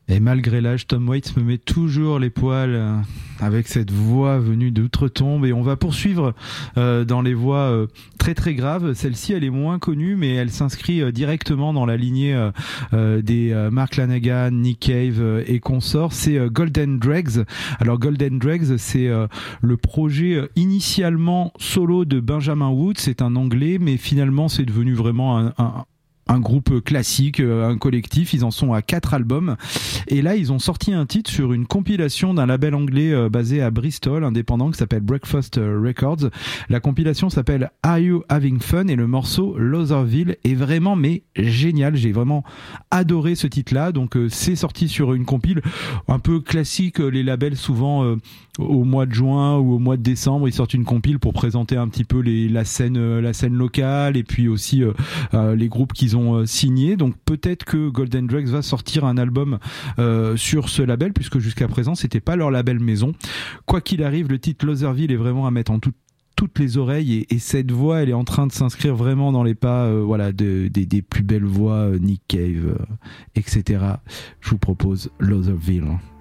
Et malgré l'âge, Tom Waits me met toujours les poils avec cette voix venue d'outre-tombe. Et on va poursuivre dans les voix très très graves. Celle-ci, elle est moins connue, mais elle s'inscrit directement dans la lignée des Mark Lanegan, Nick Cave et consorts. C'est Golden Dregs. Alors Golden Dregs, c'est le projet initialement solo de Benjamin Woods. C'est un Anglais, mais finalement c'est devenu vraiment un groupe classique, un collectif. Ils en sont à 4 albums. Et là, ils ont sorti un titre sur une compilation d'un label anglais basé à Bristol, indépendant, qui s'appelle Breakfast Records. La compilation s'appelle Are You Having Fun? Et le morceau Lotherville est vraiment, mais génial. J'ai vraiment adoré ce titre-là. Donc, c'est sorti sur une compile un peu classique. Les labels, souvent, au mois de juin ou au mois de décembre, ils sortent une compile pour présenter un petit peu la scène locale et puis aussi les groupes qu'ils ont signé. Donc peut-être que Golden Dregs va sortir un album sur ce label, puisque jusqu'à présent c'était pas leur label maison. Quoi qu'il arrive, le titre Lotherville est vraiment à mettre en toutes les oreilles, et cette voix, elle est en train de s'inscrire vraiment dans les pas des plus belles voix, Nick Cave, etc. Je vous propose Lotherville.